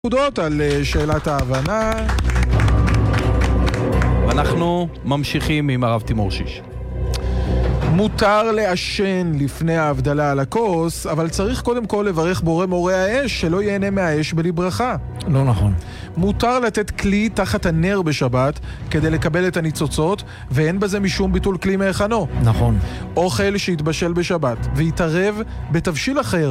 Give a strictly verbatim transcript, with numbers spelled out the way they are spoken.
נקודות על שאלת ההבנה. ואנחנו ממשיכים עם הרב תימור שיש. מותר לעשן לפני ההבדלה על הכוס, אבל צריך קודם כל לברך בורא מורה האש שלא ייהנה מהאש בלי ברכה. לא נכון. מותר לתת כלי תחת הנר בשבת כדי לקבל את הניצוצות, ואין בזה משום ביטול כלי מהיכנו. נכון. אוכל שהתבשל בשבת והתערב בתבשיל אחר